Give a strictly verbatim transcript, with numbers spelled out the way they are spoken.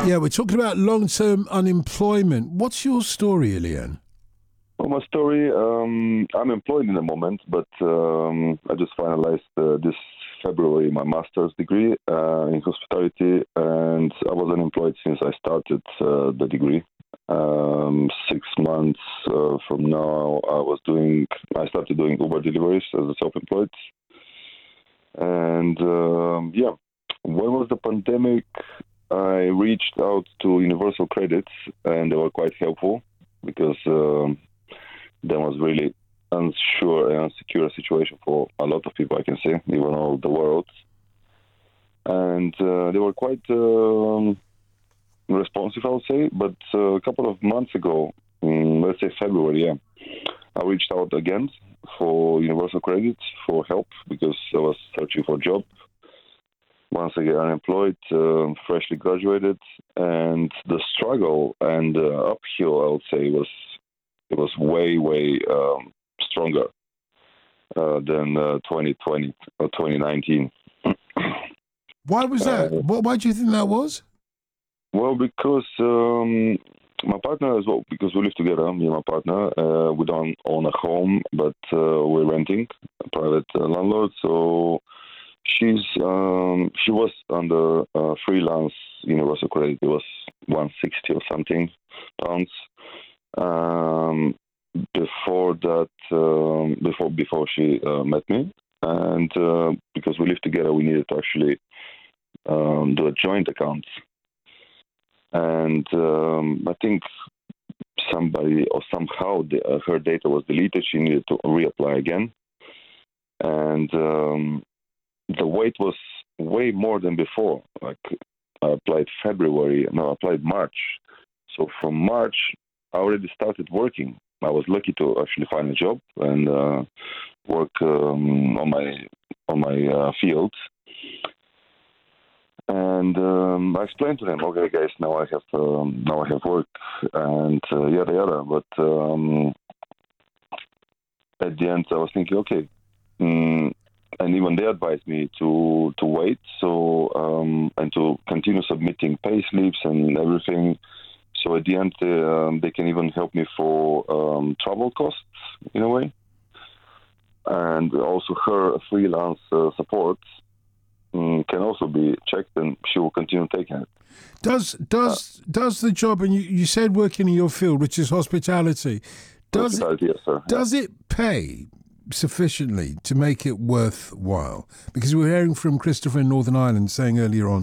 Yeah, we're talking about long-term unemployment. What's your story, Ilian? Well, my story, um, I'm employed in the moment, but um, I just finalized uh, this February my master's degree uh, in hospitality, and I was unemployed since I started uh, the degree. Um, six months uh, from now, I was doing, I started doing Uber deliveries as a self-employed. And um, yeah, when was the pandemic? I reached out to Universal Credits, and they were quite helpful because um, there was really unsure and insecure situation for a lot of people, I can say, even all the world. And uh, they were quite um, responsive, I would say. But uh, a couple of months ago, um, let's say February, yeah, I reached out again for Universal Credit for help because I was searching for a job. Once again, unemployed, uh, freshly graduated, and the struggle and uh, uphill, I would say, was it was way, way um, stronger uh, than uh, twenty twenty or twenty nineteen. Why was that? Uh, what, why do you think that was? Well, because um, my partner as well, because we live together, me and my partner, uh, we don't own a home, but uh, we're renting a private uh, landlord. So she's um, she was under uh, freelance Universal Credit. It was one hundred sixty or something pounds. Um, before that, um, before before she uh, met me, and uh, because we live together, we needed to actually um, do a joint account. And um, I think somebody or somehow the, uh, her data was deleted. She needed to reapply again, and um, the wait was way more than before. Like I applied February, no, I applied March. So from March, I already started working. I was lucky to actually find a job and uh, work um, on my on my uh, field. And um, I explained to them, okay, guys, now I have um, now I have work and uh, yada yada. But um, at the end, I was thinking, okay, mm, and even they advised me to to wait, so um, and to continue submitting pay slips and everything. So at the end, uh, they can even help me for um, travel costs in a way, and also her freelance uh, support can also be checked, and she will continue taking it. Does does uh, does the job, and you, you said working in your field, which is hospitality, does hospitality, it, yes, sir. Does yeah. it pay sufficiently to make it worthwhile? Because we were hearing from Christopher in Northern Ireland saying earlier on